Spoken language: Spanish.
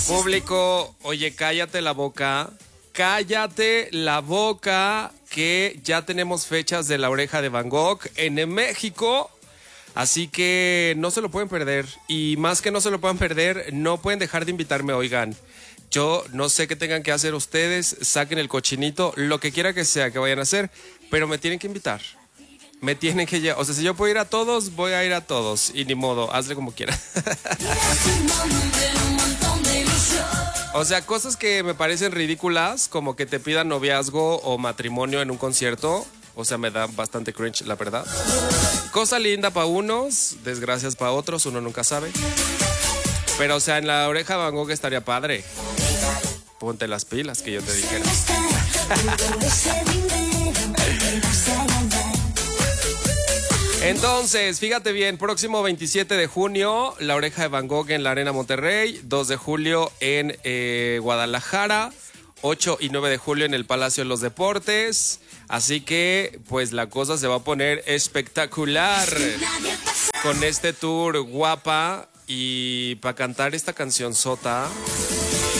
Público, oye, cállate la boca. Cállate la boca, que ya tenemos fechas de La Oreja de Van Gogh en México. Así que no se lo pueden perder. Y más que no se lo puedan perder, no pueden dejar de invitarme, oigan. Yo no sé qué tengan que hacer ustedes, saquen el cochinito, lo que quiera que sea que vayan a hacer, pero me tienen que invitar. Me tienen que llevar. O sea, si yo puedo ir a todos, voy a ir a todos. Y ni modo, hazle como quieras. O sea, cosas que me parecen ridículas, como que te pidan noviazgo o matrimonio en un concierto. O sea, me da bastante cringe, la verdad. Cosa linda para unos, desgracias para otros, uno nunca sabe. Pero, o sea, en La Oreja de Van Gogh estaría padre. Ponte las pilas, que yo te dijera. Entonces, fíjate bien, próximo 27 de junio, La Oreja de Van Gogh en la Arena Monterrey, 2 de julio en Guadalajara, 8 y 9 de julio en el Palacio de los Deportes. Así que, pues la cosa se va a poner espectacular con este tour guapa. Y para cantar esta canción sota,